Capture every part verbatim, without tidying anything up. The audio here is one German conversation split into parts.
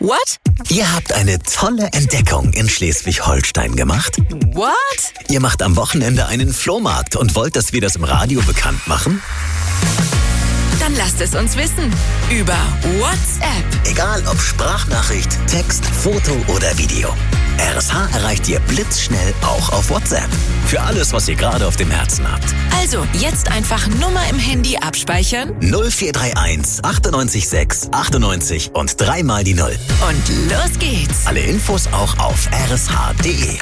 What? Ihr habt eine tolle Entdeckung in Schleswig-Holstein gemacht? What? Ihr macht am Wochenende einen Flohmarkt und wollt, dass wir das im Radio bekannt machen? Dann lasst es uns wissen. Über WhatsApp. Egal ob Sprachnachricht, Text, Foto oder Video. R S H erreicht ihr blitzschnell auch auf WhatsApp. Für alles, was ihr gerade auf dem Herzen habt. Also, jetzt einfach Nummer im Handy abspeichern. null vier drei eins achtundneunzig sechs achtundneunzig und dreimal die Null. Und los geht's. Alle Infos auch auf r s h punkt d e.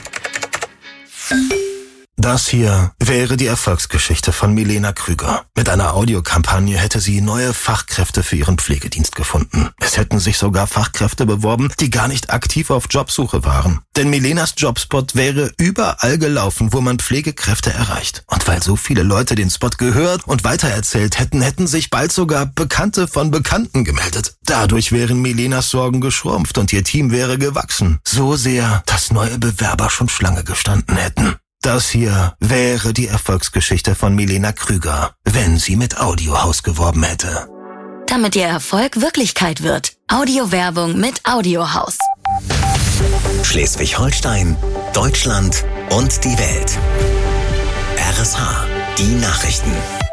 Das hier wäre die Erfolgsgeschichte von Milena Krüger. Mit einer Audiokampagne hätte sie neue Fachkräfte für ihren Pflegedienst gefunden. Es hätten sich sogar Fachkräfte beworben, die gar nicht aktiv auf Jobsuche waren. Denn Milenas Jobspot wäre überall gelaufen, wo man Pflegekräfte erreicht. Und weil so viele Leute den Spot gehört und weitererzählt hätten, hätten sich bald sogar Bekannte von Bekannten gemeldet. Dadurch wären Milenas Sorgen geschrumpft und ihr Team wäre gewachsen. So sehr, dass neue Bewerber schon Schlange gestanden hätten. Das hier wäre die Erfolgsgeschichte von Milena Krüger, wenn sie mit Audiohaus geworben hätte. Damit Ihr Erfolg Wirklichkeit wird. Audiowerbung mit Audiohaus. Schleswig-Holstein, Deutschland und die Welt. R S H, die Nachrichten.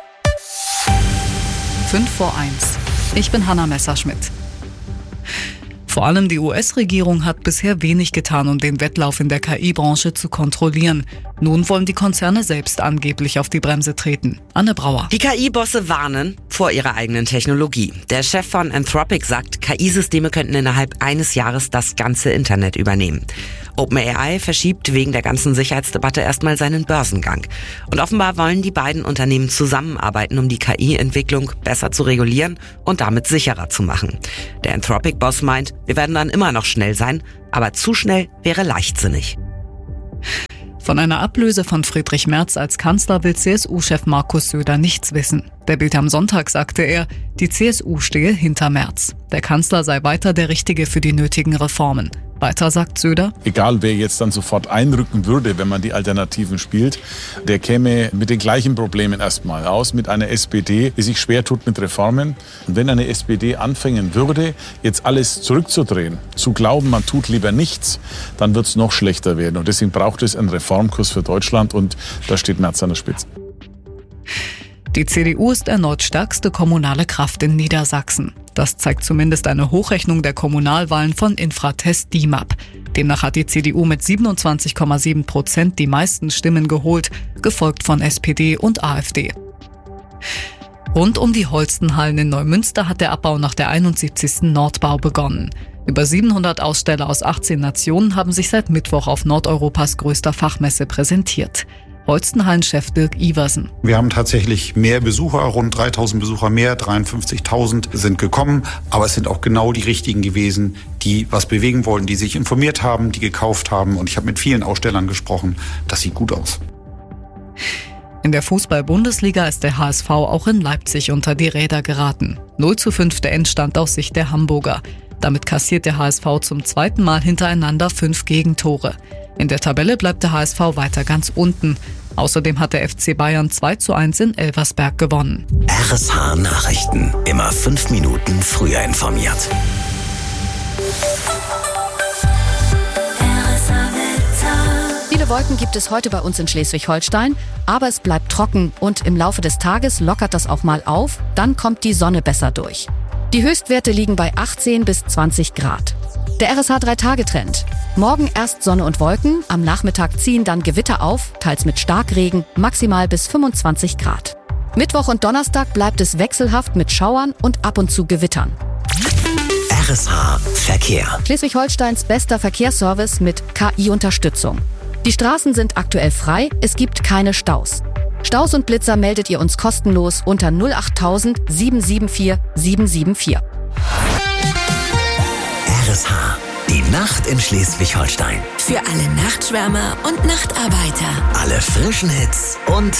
fünf vor eins. Ich bin Hanna Messerschmidt. Vor allem die U S-Regierung hat bisher wenig getan, um den Wettlauf in der K I-Branche zu kontrollieren. Nun wollen die Konzerne selbst angeblich auf die Bremse treten. Anne Brauer. Die K I-Bosse warnen vor ihrer eigenen Technologie. Der Chef von Anthropic sagt, K I-Systeme könnten innerhalb eines Jahres das ganze Internet übernehmen. OpenAI verschiebt wegen der ganzen Sicherheitsdebatte erstmal seinen Börsengang. Und offenbar wollen die beiden Unternehmen zusammenarbeiten, um die K I-Entwicklung besser zu regulieren und damit sicherer zu machen. Der Anthropic-Boss meint, wir werden dann immer noch schnell sein, aber zu schnell wäre leichtsinnig. Von einer Ablöse von Friedrich Merz als Kanzler will C S U-Chef Markus Söder nichts wissen. Der Bild am Sonntag sagte er, die C S U stehe hinter Merz. Der Kanzler sei weiter der Richtige für die nötigen Reformen. Weiter sagt Söder: Egal, wer jetzt dann sofort einrücken würde, wenn man die Alternativen spielt, der käme mit den gleichen Problemen erstmal aus, mit einer S P D, die sich schwer tut mit Reformen. Und wenn eine S P D anfangen würde, jetzt alles zurückzudrehen, zu glauben, man tut lieber nichts, dann wird es noch schlechter werden. Und deswegen braucht es einen Reformkurs für Deutschland und da steht Merz an der Spitze. Die C D U ist erneut stärkste kommunale Kraft in Niedersachsen. Das zeigt zumindest eine Hochrechnung der Kommunalwahlen von Infratest D I M A P. Demnach hat die C D U mit siebenundzwanzig Komma sieben Prozent die meisten Stimmen geholt, gefolgt von S P D und AfD. Rund um die Holstenhallen in Neumünster hat der Abbau nach der einundsiebzigsten Nordbau begonnen. Über siebenhundert Aussteller aus achtzehn Nationen haben sich seit Mittwoch auf Nordeuropas größter Fachmesse präsentiert. Holstenhallen-Chef Dirk Iversen. Wir haben tatsächlich mehr Besucher, rund dreitausend Besucher mehr, dreiundfünfzigtausend sind gekommen. Aber es sind auch genau die richtigen gewesen, die was bewegen wollen, die sich informiert haben, die gekauft haben. Und ich habe mit vielen Ausstellern gesprochen. Das sieht gut aus. In der Fußball-Bundesliga ist der H S V auch in Leipzig unter die Räder geraten. null zu fünf der Endstand aus Sicht der Hamburger. Damit kassiert der H S V zum zweiten Mal hintereinander fünf Gegentore. In der Tabelle bleibt der H S V weiter ganz unten. Außerdem hat der F C Bayern zwei zu eins in Elversberg gewonnen. R S H Nachrichten. Immer fünf Minuten früher informiert. Viele Wolken gibt es heute bei uns in Schleswig-Holstein, aber es bleibt trocken und im Laufe des Tages lockert das auch mal auf, dann kommt die Sonne besser durch. Die Höchstwerte liegen bei achtzehn bis zwanzig Grad. Der R S H drei Tage Trend. Morgen erst Sonne und Wolken, am Nachmittag ziehen dann Gewitter auf, teils mit Starkregen, maximal bis fünfundzwanzig Grad. Mittwoch und Donnerstag bleibt es wechselhaft mit Schauern und ab und zu Gewittern. R S H Verkehr. Schleswig-Holsteins bester Verkehrsservice mit K I-Unterstützung. Die Straßen sind aktuell frei, es gibt keine Staus. Staus und Blitzer meldet ihr uns kostenlos unter null acht tausend sieben sieben vier sieben sieben vier. R S H, die Nacht in Schleswig-Holstein. Für alle Nachtschwärmer und Nachtarbeiter. Alle frischen Hits und